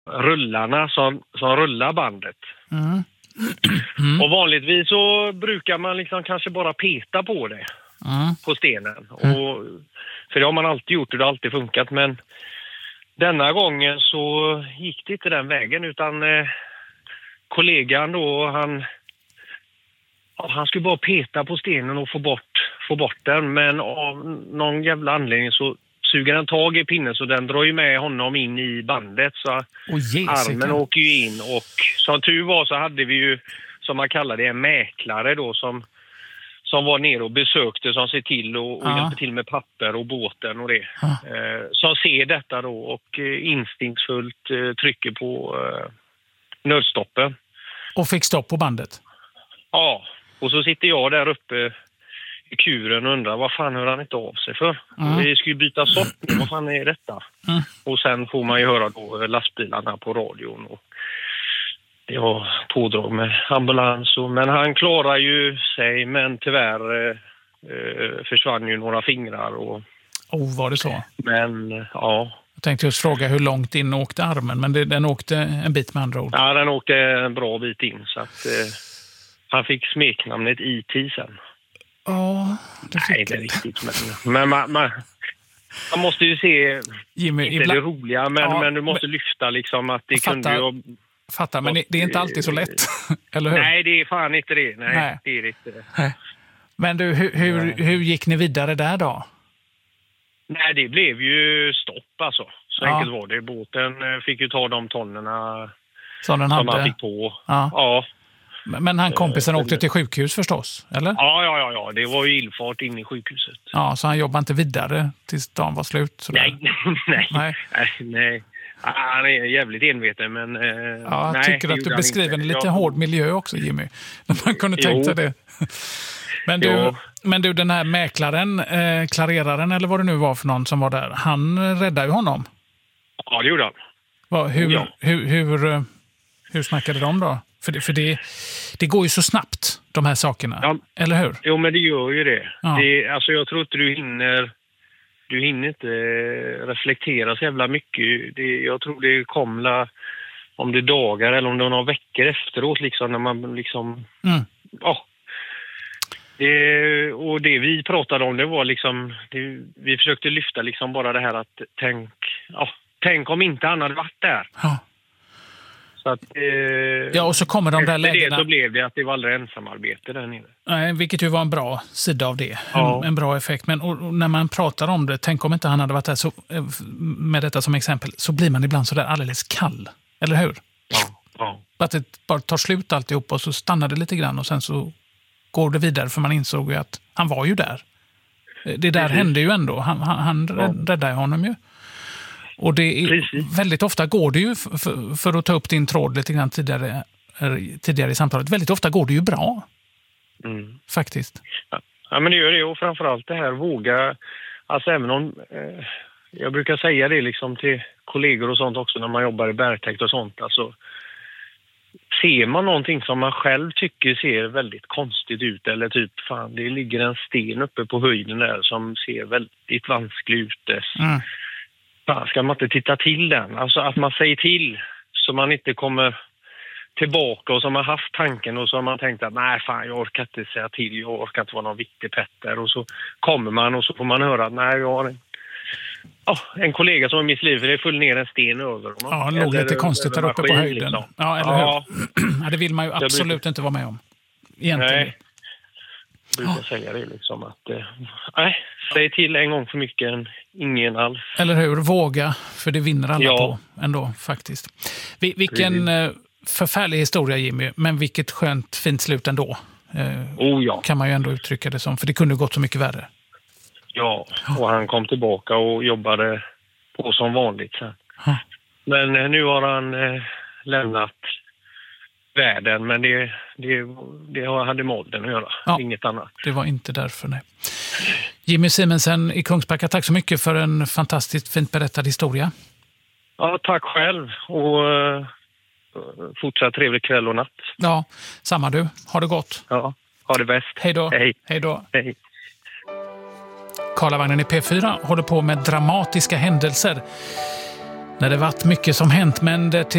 rullarna som rullar bandet. Och vanligtvis så brukar man liksom kanske bara peta på det på stenen. Och, för det har man alltid gjort och det har alltid funkat. Men denna gången så gick det inte den vägen, utan kollegan då, han skulle bara peta på stenen och få bort den. Men av någon jävla anledning så suger den tag i pinnen, så den drar ju med honom in i bandet, så armen åker ju in. Och som tur var så hade vi ju, som man kallar det, en mäklare då som var nere och besökte, som ser till och hjälper till med papper och båten och det. Som ser detta då och instinktsfullt trycker på nödstoppen. Och fick stopp på bandet? Ja, och så sitter jag där uppe i kuren och undrar, vad fan hör han inte av sig för? Vi ska ju byta sort nu, vad fan är detta? Och sen får man ju höra då lastbilarna på radion och det var pådrag med ambulans. Men han klarar ju sig, men tyvärr försvann ju några fingrar. Var det så? Men ja. Jag tänkte just fråga hur långt in åkte armen, men den åkte en bit med andra ord. Ja, den åkte en bra bit in, så att han fick smeknamnet IT sen. Ja, det fick inte riktigt. Men man måste ju se, Jimmy, inte det roliga, men du måste lyfta liksom att det kunde ju... Fattar, men det är inte alltid så lätt, eller hur? Nej, det är fan inte det. Nej. Det är inte det. Nej. Men du, hur gick ni vidare där då? Nej, det blev ju stopp alltså. Så enkelt var det. Båten fick ju ta de tonnerna som man fick på. Ja. Men han kompisen åkte till sjukhus förstås, eller? Ja. Det var ju illfart in i sjukhuset. Ja, så han jobbade inte vidare tills dagen var slut? Sådär. Nej. Han är jävligt enveten, men... jag tycker att du beskriver en lite hård miljö också, Jimmy. Man kunde tänka det. Men du, den här mäklaren, klareraren eller vad det nu var för någon som var där, han räddade ju honom. Ja, det gjorde han. Hur snackade de då? För det går ju så snabbt, de här sakerna. Eller hur? Jo, men det gör ju det. Alltså, jag tror inte du hinner inte reflektera så jävla mycket. Jag tror det kommer om det är dagar eller om det är några veckor efteråt liksom, när man liksom... Och det vi pratade om, det var liksom... vi försökte lyfta liksom bara det här att tänk om inte han hade varit där. Ja. Så att, och så kommer de där lägena... så blev det att det var aldrig ensamarbete där nere. Nej, vilket ju var en bra sida av det. En bra effekt. Men och när man pratar om det, tänk om inte han hade varit där, så, med detta som exempel, så blir man ibland så där alldeles kall. Eller hur? Ja. Att det bara tar slut alltihop och så stannar det lite grann och sen så går det vidare, för man insåg ju att han var ju där. Det där hände ju ändå. Han räddade honom ju. Och det är, väldigt ofta går det ju, för att ta upp din tråd lite grann tidigare i samtalet, väldigt ofta går det ju bra. Faktiskt. Ja, men det gör det, och framförallt det här våga, alltså även om, jag brukar säga det liksom till kollegor och sånt också när man jobbar i bergtäkt och sånt, alltså ser man någonting som man själv tycker ser väldigt konstigt ut, eller typ fan, det ligger en sten uppe på höjden där som ser väldigt vansklig ut. Ska man inte titta till den? Alltså att man säger till så man inte kommer tillbaka och som har haft tanken och så har man tänkt att nej fan, jag orkar inte säga till, jag orkar inte vara någon viktig petter, och så kommer man och så får man höra att nej, jag har en kollega som i mitt liv, det föll ner en sten över honom. Ja, det låg lite konstigt där uppe på höjden. Liksom. Ja, eller hur? Ja, det vill man ju absolut inte vara med om. Egentligen. Nej. Jag brukar säga det liksom att säg till en gång för mycket än ingen alls. Eller hur? Våga, för det vinner alla på ändå faktiskt. Vilken förfärlig historia, Jimmy, men vilket skönt fint slut ändå. Kan man ju ändå uttrycka det som, för det kunde gått så mycket värre. Ja, och han kom tillbaka och jobbade på som vanligt sen. Men nu har han lämnat världen, men det hade med åldern att göra, inget annat. Det var inte därför, nej. Jimmy Simensen i Kungsbacka, tack så mycket för en fantastiskt fint berättad historia. Ja, tack själv, och fortsatt trevlig kväll och natt. Ja, samma du. Ha det gott. Ja, ha det bäst. Hej då. Hej då. Hej. Karlavagnen i P4 håller på med dramatiska händelser. när det varit mycket som hänt, men det